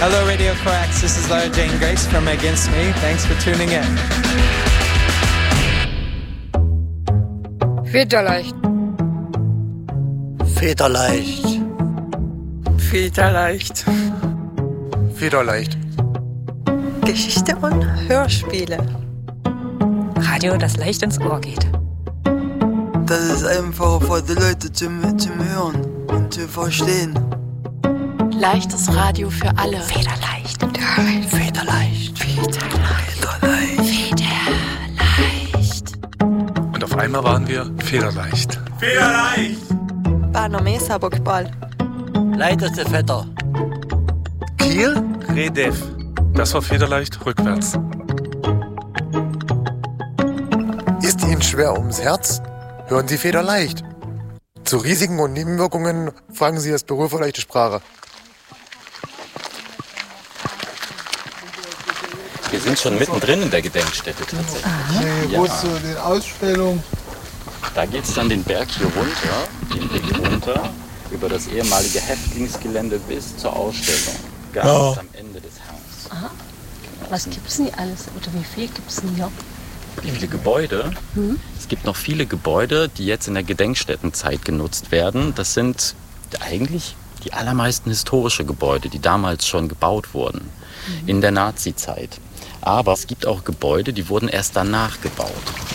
Hello, Radio Coax. This is Lara Jane Grace from Against Me. Thanks for tuning in. Federleicht. Federleicht. Federleicht. Federleicht. Geschichte und Hörspiele. Radio, das leicht ins Ohr geht. Das ist einfacher für die Leute zum Hören und zu verstehen. Leichtes Radio für alle. Federleicht. Federleicht. Federleicht. Und auf einmal waren wir federleicht. Federleicht. Barnomesa Bockball. Leichteste Vetter. Kiel, Redef. Das war federleicht rückwärts. Ist Ihnen schwer ums Herz? Hören Sie federleicht. Zu Risiken und Nebenwirkungen fragen Sie das Büro für leichte Sprache. Wir sind schon mittendrin in der Gedenkstätte tatsächlich. Wo ist so die Ausstellung? Da geht es dann den Berg hier runter, den Weg runter, über das ehemalige Häftlingsgelände bis zur Ausstellung. Ganz am Ende des Hangs. Aha. Was gibt es denn hier alles? Oder wie viel gibt es denn hier? Wie viele Gebäude? Es gibt noch viele Gebäude, die jetzt in der Gedenkstättenzeit genutzt werden. Das sind eigentlich die allermeisten historische Gebäude, die damals schon gebaut wurden, in der Nazi-Zeit. Aber es gibt auch Gebäude, die wurden erst danach gebaut.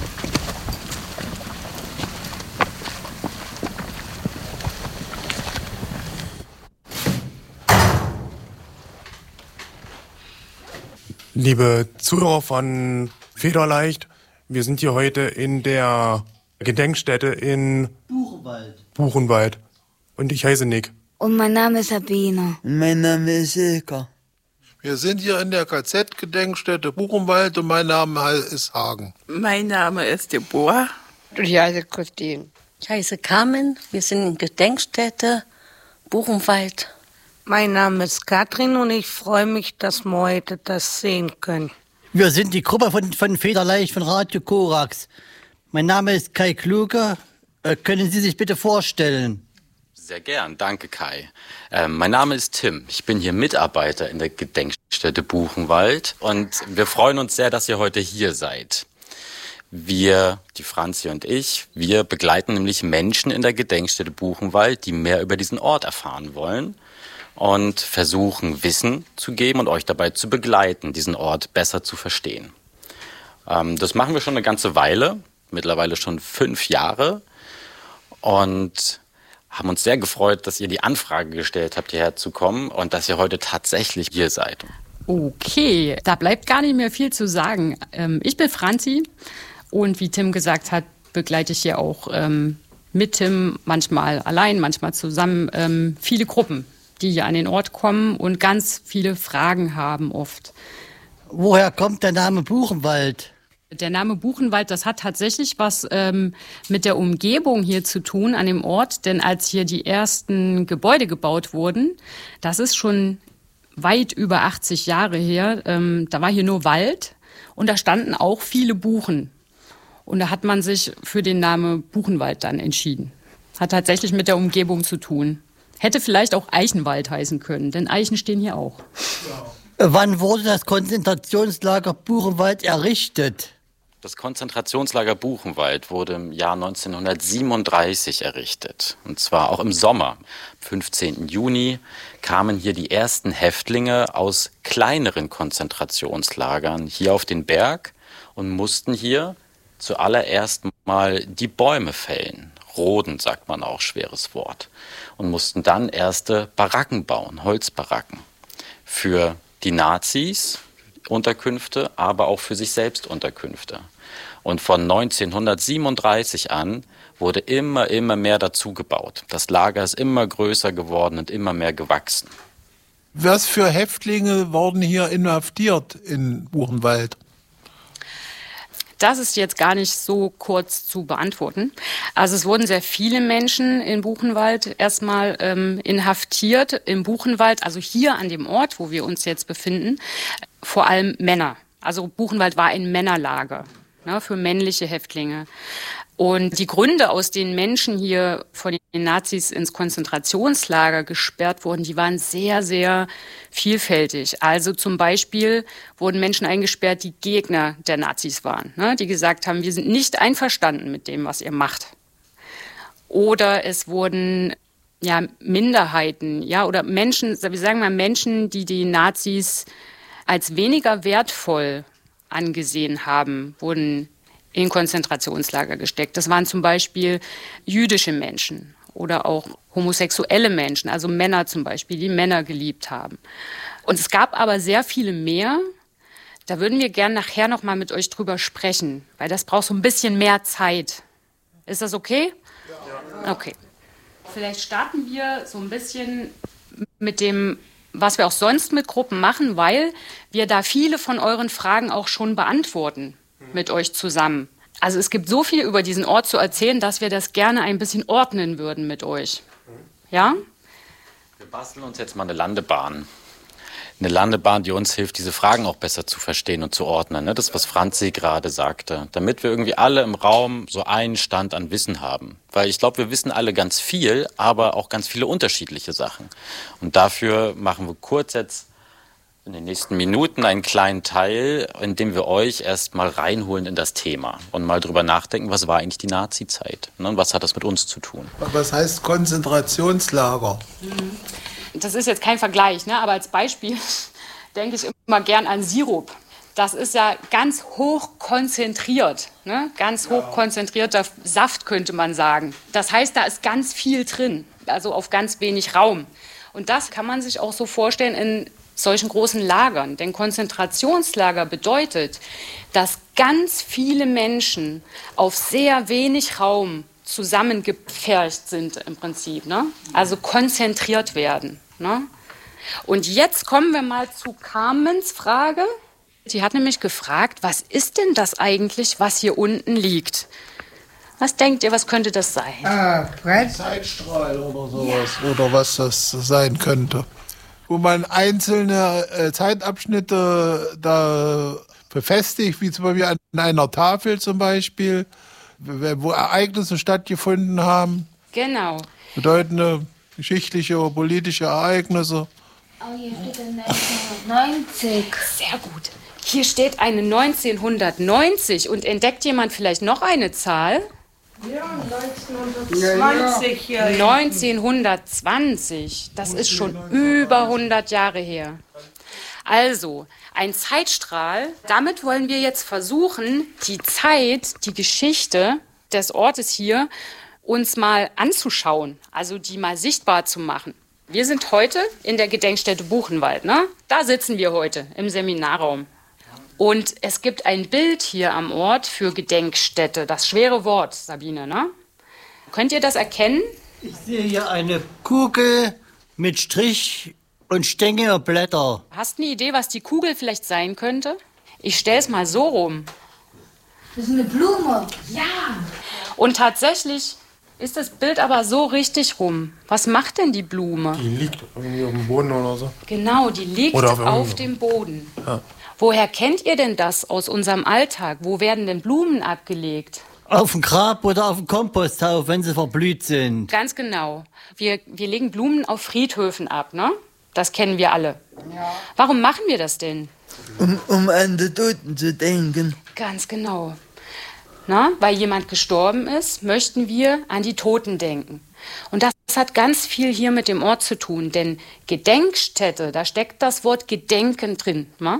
Liebe Zuhörer von Federleicht, wir sind hier heute in der Gedenkstätte in Buchenwald. Und ich heiße Nick. Und mein Name ist Sabine. Und mein Name ist Silke. Wir sind hier in der KZ-Gedenkstätte Buchenwald und mein Name ist Hagen. Mein Name ist Deborah. Und ich heiße Christine. Ich heiße Carmen. Wir sind in Gedenkstätte Buchenwald. Mein Name ist Katrin und ich freue mich, dass wir heute das sehen können. Wir sind die Gruppe von Federleicht von Radio Korax. Mein Name ist Kai Kluge. Können Sie sich bitte vorstellen? Sehr gern, danke Kai. Mein Name ist Tim. Ich bin hier Mitarbeiter in der Gedenkstätte Buchenwald und wir freuen uns sehr, dass ihr heute hier seid. Wir, die Franzi und ich, wir begleiten nämlich Menschen in der Gedenkstätte Buchenwald, die mehr über diesen Ort erfahren wollen und versuchen, Wissen zu geben und euch dabei zu begleiten, diesen Ort besser zu verstehen. Das machen wir schon eine ganze Weile, mittlerweile schon 5 Jahre und haben uns sehr gefreut, dass ihr die Anfrage gestellt habt, hierher zu kommen und dass ihr heute tatsächlich hier seid. Okay, da bleibt gar nicht mehr viel zu sagen. Ich bin Franzi und wie Tim gesagt hat, begleite ich hier auch mit Tim, manchmal allein, manchmal zusammen, viele Gruppen, die hier an den Ort kommen und ganz viele Fragen haben oft. Woher kommt der Name Buchenwald? Der Name Buchenwald, das hat tatsächlich was mit der Umgebung hier zu tun an dem Ort. Denn als hier die ersten Gebäude gebaut wurden, das ist schon weit über 80 Jahre her, da war hier nur Wald und da standen auch viele Buchen. Und da hat man sich für den Namen Buchenwald dann entschieden. Hat tatsächlich mit der Umgebung zu tun. Hätte vielleicht auch Eichenwald heißen können, denn Eichen stehen hier auch. Wann wurde das Konzentrationslager Buchenwald errichtet? Das Konzentrationslager Buchenwald wurde im Jahr 1937 errichtet. Und zwar auch im Sommer. Am 15. Juni kamen hier die ersten Häftlinge aus kleineren Konzentrationslagern hier auf den Berg und mussten hier zuallererst mal die Bäume fällen. Roden, sagt man auch, schweres Wort. Und mussten dann erste Baracken bauen, Holzbaracken. Für die Nazis Unterkünfte, aber auch für sich selbst Unterkünfte. Und von 1937 an wurde immer mehr dazu gebaut. Das Lager ist immer größer geworden und immer mehr gewachsen. Was für Häftlinge wurden hier inhaftiert in Buchenwald? Das ist jetzt gar nicht so kurz zu beantworten. Also es wurden sehr viele Menschen in Buchenwald erstmal inhaftiert. Im Buchenwald, also hier an dem Ort, wo wir uns jetzt befinden, vor allem Männer. Also Buchenwald war ein Männerlager, ne, für männliche Häftlinge. Und die Gründe, aus denen Menschen hier von den Nazis ins Konzentrationslager gesperrt wurden, die waren sehr, sehr vielfältig. Also zum Beispiel wurden Menschen eingesperrt, die Gegner der Nazis waren, ne? Die gesagt haben, wir sind nicht einverstanden mit dem, was ihr macht. Oder es wurden Minderheiten, oder Menschen, wir sagen mal Menschen, die die Nazis als weniger wertvoll angesehen haben, wurden in Konzentrationslager gesteckt. Das waren zum Beispiel jüdische Menschen oder auch homosexuelle Menschen, also Männer zum Beispiel, die Männer geliebt haben. Und es gab aber sehr viele mehr. Da würden wir gern nachher noch mal mit euch drüber sprechen, weil das braucht so ein bisschen mehr Zeit. Ist das okay? Ja. Okay. Vielleicht starten wir so ein bisschen mit dem, was wir auch sonst mit Gruppen machen, weil wir da viele von euren Fragen auch schon beantworten mit euch zusammen. Also es gibt so viel über diesen Ort zu erzählen, dass wir das gerne ein bisschen ordnen würden mit euch. Ja? Wir basteln uns jetzt mal eine Landebahn. Eine Landebahn, die uns hilft, diese Fragen auch besser zu verstehen und zu ordnen. Ne? Das, was Franzi gerade sagte. Damit wir irgendwie alle im Raum so einen Stand an Wissen haben. Weil ich glaube, wir wissen alle ganz viel, aber auch ganz viele unterschiedliche Sachen. Und dafür machen wir kurz jetzt in den nächsten Minuten einen kleinen Teil, in dem wir euch erst mal reinholen in das Thema und mal drüber nachdenken, was war eigentlich die Nazi-Zeit? Ne? Und was hat das mit uns zu tun? Was heißt Konzentrationslager? Das ist jetzt kein Vergleich, ne? Aber als Beispiel denke ich immer gern an Sirup. Das ist ja ganz hoch konzentriert, ne? Ganz hoch konzentrierter Saft, könnte man sagen. Das heißt, da ist ganz viel drin, also auf ganz wenig Raum. Und das kann man sich auch so vorstellen in solchen großen Lagern. Denn Konzentrationslager bedeutet, dass ganz viele Menschen auf sehr wenig Raum zusammengepfercht sind im Prinzip, ne? Also konzentriert werden. Ne? Und jetzt kommen wir mal zu Carmens Frage. Sie hat nämlich gefragt, was ist denn das eigentlich, was hier unten liegt? Was denkt ihr, was könnte das sein? Zeitstrahl oder sowas. Ja. Oder was das sein könnte. Wo man einzelne Zeitabschnitte da befestigt, wie zum Beispiel an einer Tafel zum Beispiel, wo Ereignisse stattgefunden haben. Genau. Bedeutende geschichtliche oder politische Ereignisse. Oh, hier steht eine 1990. Sehr gut. Hier steht eine 1990. Und entdeckt jemand vielleicht noch eine Zahl? Ja, 1920. Ja. 1920. Das ist schon über 100 Jahre her. Also, ein Zeitstrahl. Damit wollen wir jetzt versuchen, die Zeit, die Geschichte des Ortes hier uns mal anzuschauen, also die mal sichtbar zu machen. Wir sind heute in der Gedenkstätte Buchenwald, ne? Da sitzen wir heute im Seminarraum. Und es gibt ein Bild hier am Ort für Gedenkstätte. Das schwere Wort, Sabine, ne? Könnt ihr das erkennen? Ich sehe hier eine Kugel mit Strich und Stängel und Blätter. Hast du eine Idee, was die Kugel vielleicht sein könnte? Ich stell's mal so rum. Das ist eine Blume. Ja. Und tatsächlich ist das Bild aber so richtig rum. Was macht denn die Blume? Die liegt irgendwie auf dem Boden oder so. Genau, die liegt auf dem Boden. Ja. Woher kennt ihr denn das aus unserem Alltag? Wo werden denn Blumen abgelegt? Auf dem Grab oder auf dem Komposthaufen, wenn sie verblüht sind. Ganz genau. Wir legen Blumen auf Friedhöfen ab, ne? Das kennen wir alle. Ja. Warum machen wir das denn? Um an die Toten zu denken. Ganz genau. Na, weil jemand gestorben ist, möchten wir an die Toten denken. Und das hat ganz viel hier mit dem Ort zu tun. Denn Gedenkstätte, da steckt das Wort Gedenken drin. Ne?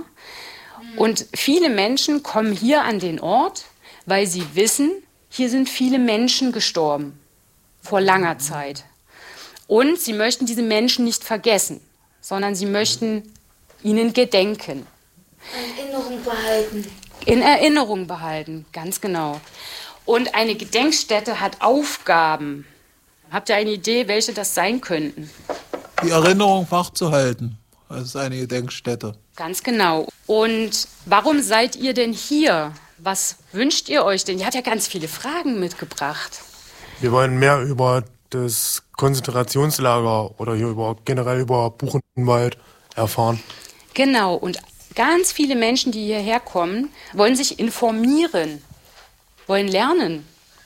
Und viele Menschen kommen hier an den Ort, weil sie wissen, hier sind viele Menschen gestorben. Vor langer Zeit. Und sie möchten diese Menschen nicht vergessen, sondern sie möchten ihnen gedenken. In Erinnerung behalten. In Erinnerung behalten, ganz genau. Und eine Gedenkstätte hat Aufgaben. Habt ihr eine Idee, welche das sein könnten? Die Erinnerung wachzuhalten. Das ist eine Gedenkstätte. Ganz genau. Und warum seid ihr denn hier? Was wünscht ihr euch denn? Ihr habt ja ganz viele Fragen mitgebracht. Wir wollen mehr über das Konzentrationslager oder hier generell über Buchenwald erfahren. Genau. Und ganz viele Menschen, die hierher kommen, wollen sich informieren, wollen lernen.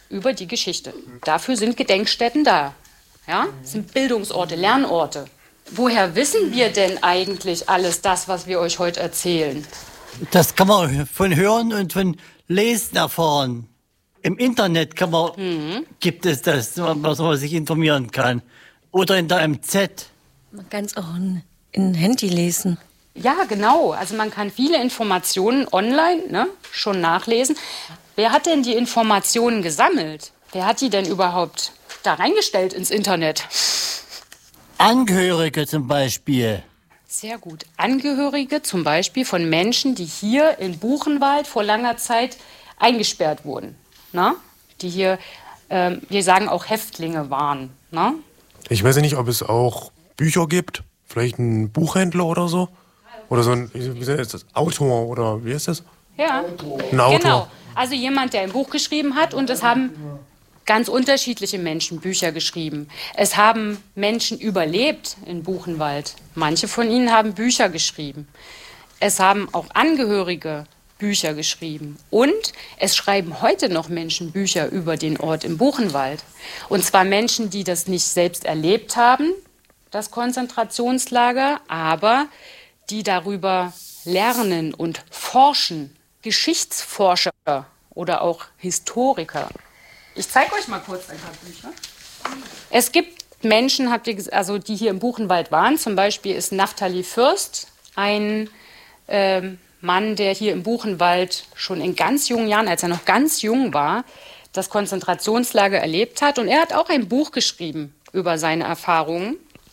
über die Geschichte. Dafür sind Gedenkstätten da. Ja? Das sind Bildungsorte, Lernorte. Woher wissen wir denn eigentlich alles das, was wir euch heute erzählen? Das kann man von Hören und von Lesen erfahren. Im Internet gibt es das, was man sich informieren kann. Oder in der MZ. Man kann es auch in Handy lesen. Ja, genau. Also man kann viele Informationen online schon nachlesen. Wer hat denn die Informationen gesammelt? Wer hat die denn überhaupt da reingestellt ins Internet? Angehörige zum Beispiel. Sehr gut. Angehörige zum Beispiel von Menschen, die hier in Buchenwald vor langer Zeit eingesperrt wurden. Na? Die hier, wir sagen auch Häftlinge waren. Na? Ich weiß nicht, ob es auch Bücher gibt. Vielleicht ein Buchhändler oder so. Oder so ein, wie heißt das? Autor oder wie heißt das? Ja, ein Autor. Genau. Also jemand, der ein Buch geschrieben hat, und es haben ganz unterschiedliche Menschen Bücher geschrieben. Es haben Menschen überlebt in Buchenwald. Manche von ihnen haben Bücher geschrieben. Es haben auch Angehörige Bücher geschrieben. Und es schreiben heute noch Menschen Bücher über den Ort im Buchenwald. Und zwar Menschen, die das nicht selbst erlebt haben, das Konzentrationslager, aber die darüber lernen und forschen. Geschichtsforscher oder auch Historiker. Ich zeige euch mal kurz ein paar Bücher. Es gibt Menschen, die hier im Buchenwald waren. Zum Beispiel ist Naftali Fürst ein Mann, der hier im Buchenwald schon in ganz jungen Jahren, als er noch ganz jung war, das Konzentrationslager erlebt hat. Und er hat auch ein Buch geschrieben über seine Erfahrungen.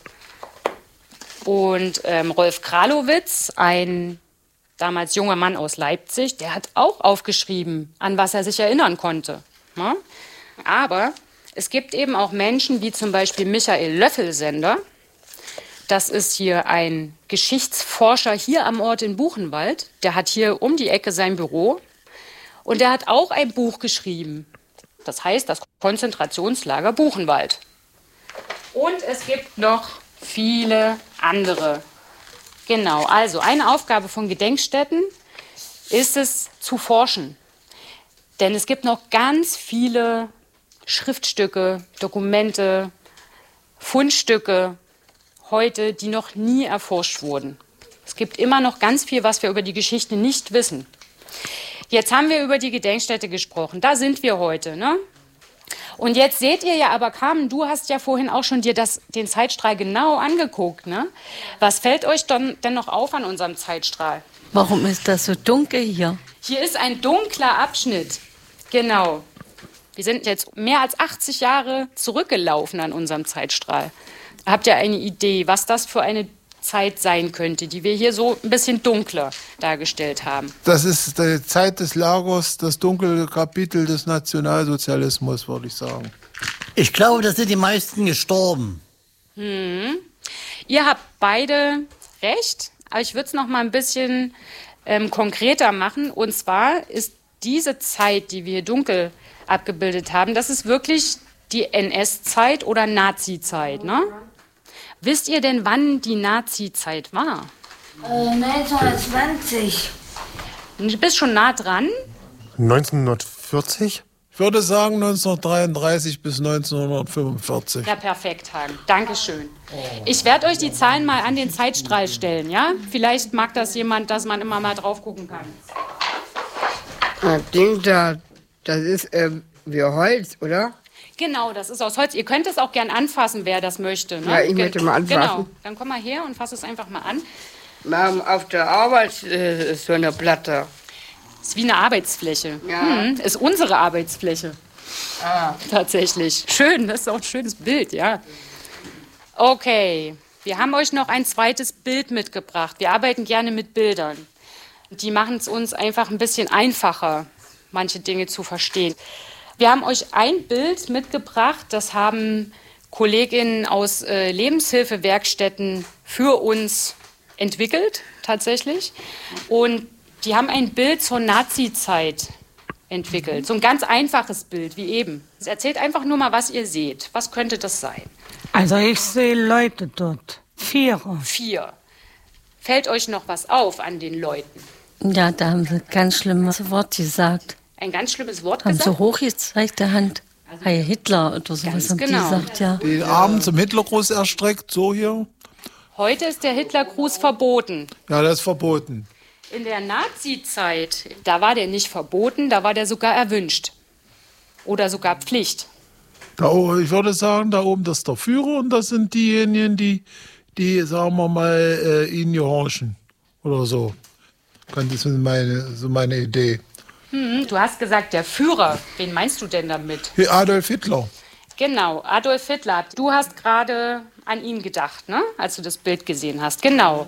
Und Rolf Kralowitz, ein damals junger Mann aus Leipzig, der hat auch aufgeschrieben, an was er sich erinnern konnte. Ja? Aber es gibt eben auch Menschen wie zum Beispiel Michael Löffelsender. Das ist hier ein Geschichtsforscher hier am Ort in Buchenwald. Der hat hier um die Ecke sein Büro. Und der hat auch ein Buch geschrieben. Das heißt, das Konzentrationslager Buchenwald. Und es gibt noch viele andere. Genau, also eine Aufgabe von Gedenkstätten ist es, zu forschen. Denn es gibt noch ganz viele Schriftstücke, Dokumente, Fundstücke heute, die noch nie erforscht wurden. Es gibt immer noch ganz viel, was wir über die Geschichte nicht wissen. Jetzt haben wir über die Gedenkstätte gesprochen. Da sind wir heute, ne? Und jetzt seht ihr ja, aber Carmen, du hast ja vorhin auch schon dir den Zeitstrahl genau angeguckt, ne? Was fällt euch denn noch auf an unserem Zeitstrahl? Warum ist das so dunkel hier? Hier ist ein dunkler Abschnitt. Genau. Wir sind jetzt mehr als 80 Jahre zurückgelaufen an unserem Zeitstrahl. Habt ihr eine Idee, was das für eine Zeit sein könnte, die wir hier so ein bisschen dunkler dargestellt haben? Das ist die Zeit des Lagers, das dunkle Kapitel des Nationalsozialismus, würde ich sagen. Ich glaube, da sind die meisten gestorben. Ihr habt beide recht, aber ich würde es noch mal ein bisschen konkreter machen. Und zwar ist diese Zeit, die wir hier dunkel abgebildet haben, das ist wirklich die NS-Zeit oder Nazi-Zeit, ne? Wisst ihr denn, wann die Nazi-Zeit war? 1920. Du bist schon nah dran. 1940? Ich würde sagen 1933 bis 1945. Ja, perfekt, Hagen. Dankeschön. Ich werde euch die Zahlen mal an den Zeitstrahl stellen, ja? Vielleicht mag das jemand, dass man immer mal drauf gucken kann. Das Ding da, das ist wie Holz, oder? Genau, das ist aus Holz. Ihr könnt es auch gern anfassen, wer das möchte. Ne? Ja, ich möchte mal anfassen. Genau, dann komm mal her und fass es einfach mal an. Wir haben auf der Arbeit ist so eine Platte. Ist wie eine Arbeitsfläche. Ja. Ist unsere Arbeitsfläche. Tatsächlich. Schön, das ist auch ein schönes Bild, ja. Okay, wir haben euch noch ein zweites Bild mitgebracht. Wir arbeiten gerne mit Bildern. Die machen es uns einfach ein bisschen einfacher, manche Dinge zu verstehen. Wir haben euch ein Bild mitgebracht, das haben Kolleginnen aus Lebenshilfewerkstätten für uns entwickelt, tatsächlich. Und die haben ein Bild zur Nazi-Zeit entwickelt. So ein ganz einfaches Bild, wie eben. Es erzählt einfach nur mal, was ihr seht. Was könnte das sein? Also ich sehe Leute dort. 4. 4. Fällt euch noch was auf an den Leuten? Ja, da haben sie ein ganz schlimmes Wort gesagt. Ein ganz schlimmes Wort Haben gesagt? so hochgezeigte Hand. Heil Hitler oder sowas haben genau. die gesagt, ja. Den Arm zum Hitlergruß erstreckt, so hier. Heute ist der Hitlergruß verboten. Ja, das ist verboten. In der Nazi-Zeit, da war der nicht verboten, da war der sogar erwünscht. Oder sogar Pflicht. Ich würde sagen, da oben das ist der Führer und das sind diejenigen, die sagen wir mal, ihnen gehorchen. Oder so. Das ist meine Idee. Du hast gesagt, der Führer. Wen meinst du denn damit? Adolf Hitler. Genau, Adolf Hitler. Du hast gerade an ihn gedacht, ne? Als du das Bild gesehen hast. Genau.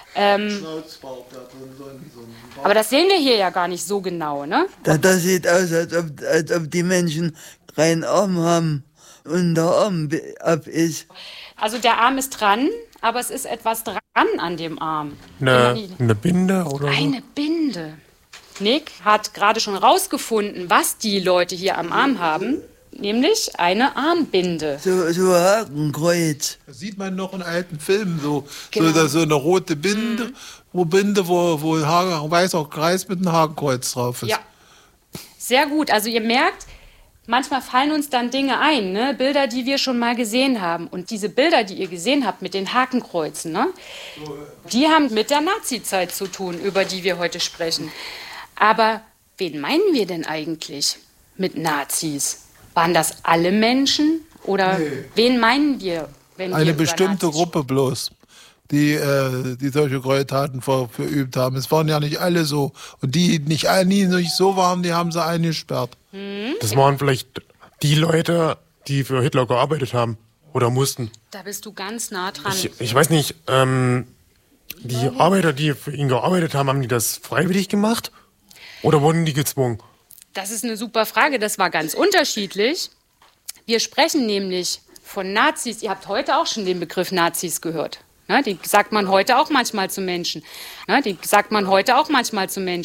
Aber das sehen wir hier ja gar nicht so genau, ne? Das sieht aus, als ob die Menschen reinen Arm haben und der Arm ab ist. Also der Arm ist dran, aber es ist etwas dran an dem Arm. Eine Binde oder so? Eine Binde. Nick hat gerade schon rausgefunden, was die Leute hier am Arm haben. Nämlich eine Armbinde. So ein Hakenkreuz. Das sieht man noch in alten Filmen, so Genau. so eine rote Binde, wo ein weißer Kreis mit einem Hakenkreuz drauf ist. Ja, sehr gut. Also ihr merkt, manchmal fallen uns dann Dinge ein, ne? Bilder, die wir schon mal gesehen haben. Und diese Bilder, die ihr gesehen habt mit den Hakenkreuzen, ne? Die haben mit der Nazi-Zeit zu tun, über die wir heute sprechen. Aber wen meinen wir denn eigentlich mit Nazis? Waren das alle Menschen? Oder wen meinen wir, wenn wir Eine über bestimmte Nazis Gruppe bloß, die solche Gräueltaten verübt haben. Es waren ja nicht alle so. Und die nicht so waren, die haben sie eingesperrt. Das waren vielleicht die Leute, die für Hitler gearbeitet haben oder mussten. Da bist du ganz nah dran. Ich weiß nicht, die Arbeiter, die für ihn gearbeitet haben die das freiwillig gemacht? Oder wurden die gezwungen? Das ist eine super Frage. Das war ganz unterschiedlich. Wir sprechen nämlich von Nazis. Ihr habt heute auch schon den Begriff Nazis gehört. Ne, die sagt man heute auch manchmal zu Menschen.